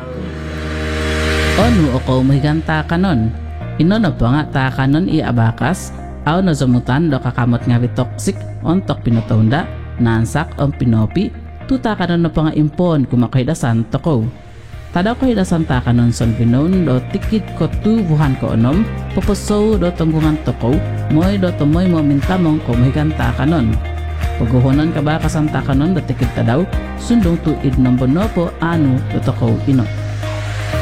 Onu o mahiganta kanon. Ino na pa nga ta kanon iabakas, aw na zamutan do kakamot nga toxic ontok pinotunda, nansak on pinopi, tuta kanon na pa nga impon kumakaidasan toko. Tadaw kaidasan ta kanon son binon do tikit ko tubuhan ko onom, pupuso do tunggungan toko, moy do tumoy mo mintamong kumahiganta kanon. Paghuhonan ka ba kasanta kanon do tikit tadaw, sundong tuid ng bonopo anu do toko ino.